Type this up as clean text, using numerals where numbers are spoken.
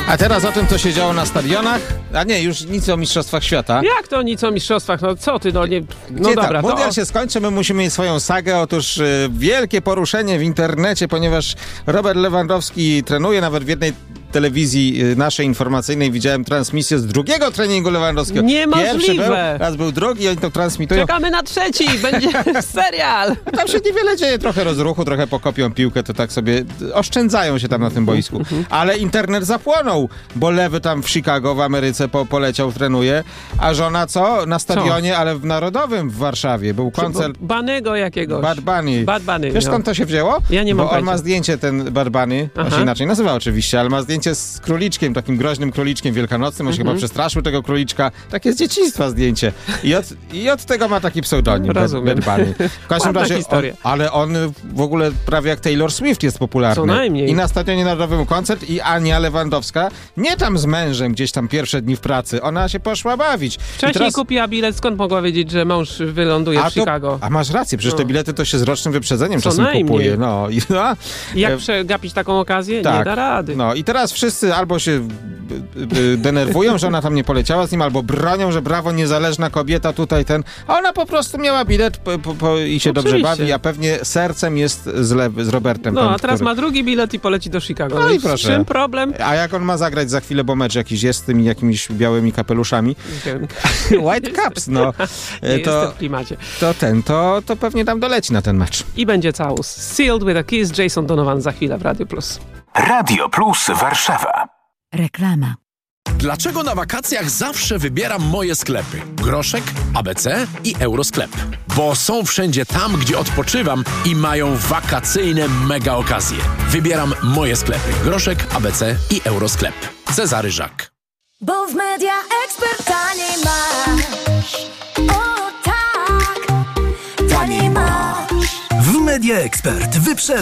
A teraz o tym, co się działo na stadionach. A nie, już nic o Mistrzostwach Świata. Jak to nic o Mistrzostwach? No co ty, no nie... No Gdzie dobra, tam? Mundial się skończy, my musimy mieć swoją sagę. Otóż wielkie poruszenie w internecie, ponieważ Robert Lewandowski trenuje, nawet w jednej telewizji naszej informacyjnej widziałem transmisję z drugiego treningu Lewandowskiego. Niemożliwe! Pierwszy był, raz był drugi, oni to transmitują. Czekamy na trzeci, będzie serial! Tam się niewiele dzieje, trochę rozruchu, trochę pokopią piłkę, to tak sobie oszczędzają się tam na tym boisku. Ale internet zapłonął, bo Lewy tam w Chicago, w Ameryce poleciał, trenuje, a żona co? Na stadionie, ale w Narodowym w Warszawie. Był koncert... Banego jakiegoś. Bad Bunny. Bad Bunny, Wiesz, skąd to się wzięło? Ja nie mam Bo on ma zdjęcie, ten Bad Bunny, on się inaczej nazywa oczywiście, ale ma zdjęcie z króliczkiem, takim groźnym króliczkiem wielkanocnym, on się chyba przestraszył tego króliczka. Takie z dzieciństwa zdjęcie. I od tego ma taki pseudonim, Bad Bunny. W każdym razie, ale on w ogóle prawie jak Taylor Swift jest popularny. Co najmniej. I na Stadionie Narodowym koncert i Ania Lewandowska, nie tam z mężem gdzieś tam pierwsze dni w pracy, ona się poszła bawić. Wcześniej kupiła bilet, skąd mogła wiedzieć, że mąż wyląduje w Chicago? A masz rację, przecież te bilety to się z rocznym wyprzedzeniem czasem kupuje. Jak przegapić taką okazję? Tak. Nie da rady. No i teraz wszyscy albo się denerwują, że ona tam nie poleciała z nim, albo bronią, że brawo, niezależna kobieta tutaj a ona po prostu miała bilet i się dobrze bawi, a pewnie sercem jest z Robertem. No, a teraz ma drugi bilet i poleci do Chicago. No i proszę. Czym problem? A jak on ma zagrać za chwilę, bo mecz jakiś jest z tymi jakimiś białymi kapeluszami? White Caps, no. Jestem w klimacie. To pewnie tam doleci na ten mecz. I będzie całus. Sealed with a Kiss, Jason Donovan za chwilę w Radio Plus. Radio Plus Warszawa. Reklama. Dlaczego na wakacjach zawsze wybieram moje sklepy? Groszek, ABC i Eurosklep. Bo są wszędzie tam, gdzie odpoczywam i mają wakacyjne mega okazje. Wybieram moje sklepy. Groszek, ABC i Eurosklep. Cezary Żak. Bo w Media Expert taniej masz. O tak, taniej masz. W Media Expert